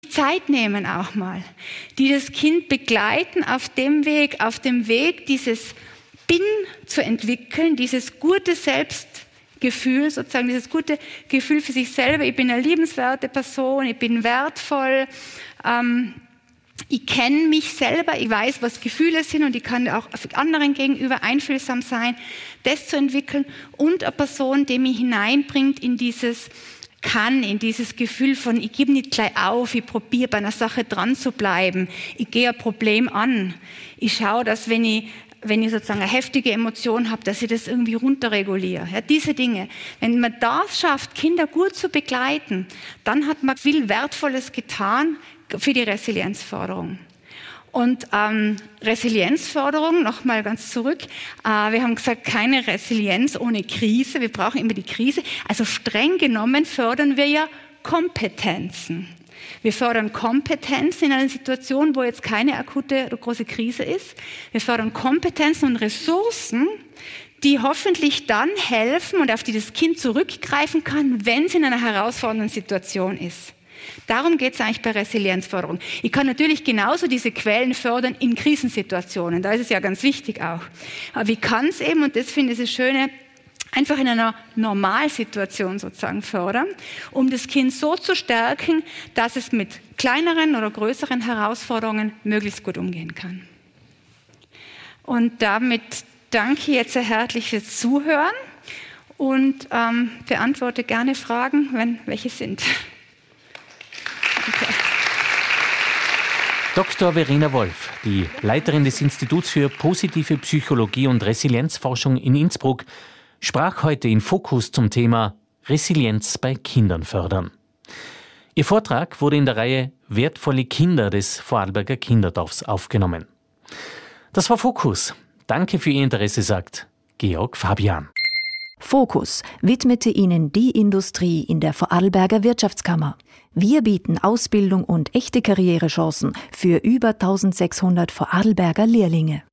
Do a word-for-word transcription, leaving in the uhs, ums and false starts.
Zeit nehmen auch mal, die das Kind begleiten auf dem Weg, auf dem Weg dieses Bin zu entwickeln, dieses gute Selbstgefühl, sozusagen dieses gute Gefühl für sich selber. Ich bin eine liebenswerte Person, ich bin wertvoll, ähm, ich kenne mich selber, ich weiß, was Gefühle sind und ich kann auch anderen gegenüber einfühlsam sein, das zu entwickeln und eine Person, die mich hineinbringt in dieses kann, in dieses Gefühl von, ich gebe nicht gleich auf, ich probiere bei einer Sache dran zu bleiben, ich gehe ein Problem an, ich schaue, dass wenn ich, wenn ich sozusagen eine heftige Emotion habe, dass ich das irgendwie runterreguliere. Ja, diese Dinge. Wenn man das schafft, Kinder gut zu begleiten, dann hat man viel Wertvolles getan für die Resilienzförderung. Und ähm, Resilienzförderung, nochmal ganz zurück, äh, wir haben gesagt, keine Resilienz ohne Krise, wir brauchen immer die Krise. Also streng genommen fördern wir ja Kompetenzen. Wir fördern Kompetenzen in einer Situation, wo jetzt keine akute oder große Krise ist. Wir fördern Kompetenzen und Ressourcen, die hoffentlich dann helfen und auf die das Kind zurückgreifen kann, wenn es in einer herausfordernden Situation ist. Darum geht es eigentlich bei Resilienzförderung. Ich kann natürlich genauso diese Quellen fördern in Krisensituationen. Da ist es ja ganz wichtig auch. Aber ich kann es eben, und das finde ich das Schöne, einfach in einer Normalsituation sozusagen fördern, um das Kind so zu stärken, dass es mit kleineren oder größeren Herausforderungen möglichst gut umgehen kann. Und damit danke ich jetzt sehr herzlich fürs Zuhören und ähm, beantworte gerne Fragen, wenn welche sind. Okay. Doktor Verena Wolf, die Leiterin des Instituts für positive Psychologie und Resilienzforschung in Innsbruck, sprach heute in Fokus zum Thema Resilienz bei Kindern fördern. Ihr Vortrag wurde in der Reihe Wertvolle Kinder des Vorarlberger Kinderdorfs aufgenommen. Das war Fokus. Danke für Ihr Interesse, sagt Georg Fabian. Fokus widmete Ihnen die Industrie in der Vorarlberger Wirtschaftskammer. Wir bieten Ausbildung und echte Karrierechancen für über eintausendsechshundert Vorarlberger Lehrlinge.